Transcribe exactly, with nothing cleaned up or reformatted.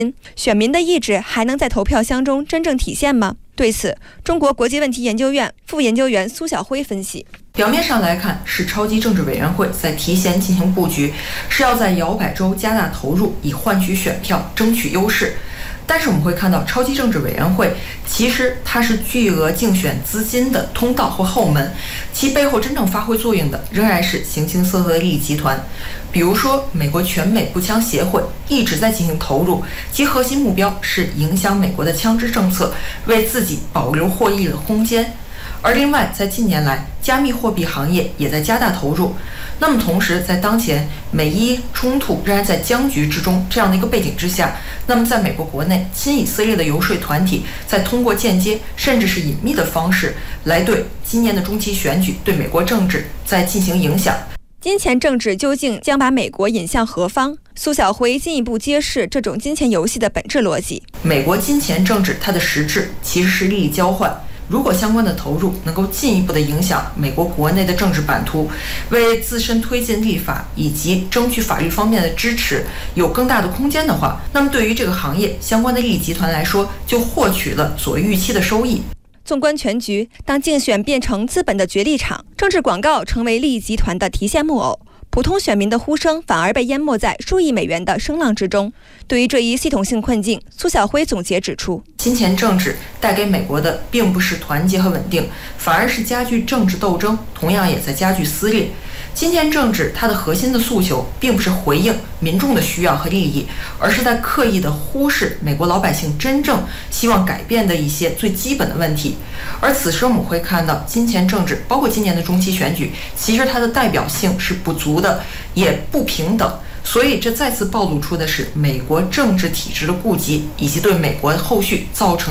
选民的意志还能在投票箱中真正体现吗？对此，中国国际问题研究院副研究员苏晓辉分析： 表面上来看，是超级政治委员会在提前进行布局，是要在摇摆州加大投入，以换取选票，争取优势。但是我们会看到，超级政治委员会其实它是巨额竞选资金的通道或后门，其背后真正发挥作用的仍然是形形色色的利益集团。比如说，美国全美步枪协会一直在进行投入，其核心目标是影响美国的枪支政策，为自己保留获益的空间。而另外，在近年来，加密货币行业也在加大投入。那么同时，在当前美伊冲突仍然在僵局之中这样的一个背景之下，那么在美国国内，亲以色列的游说团体在通过间接甚至是隐秘的方式，来对今年的中期选举、对美国政治在进行影响。 金钱政治究竟将把美国引向何方？苏晓辉进一步揭示这种金钱游戏的本质逻辑。 美国金钱政治它的实质其实是利益交换。如果相关的投入能够进一步的影响美国国内的政治版图，为自身推进立法以及争取法律方面的支持有更大的空间的话，那么对于这个行业相关的利益集团来说，就获取了所预期的收益。 纵观全局，当竞选变成资本的角力场，政治广告成为利益集团的提线木偶，普通选民的呼声反而被淹没在数亿美元的声浪之中。对于这一系统性困境，苏晓辉总结指出， 金钱政治带给美国的并不是团结和稳定，反而是加剧政治斗争，同样也在加剧撕裂。金钱政治它的核心的诉求并不是回应民众的需要和利益，而是在刻意的忽视美国老百姓真正希望改变的一些最基本的问题。而此时我们会看到，金钱政治包括今年的中期选举，其实它的代表性是不足的，也不平等。所以这再次暴露出的是美国政治体制的痼疾，以及对美国后续造成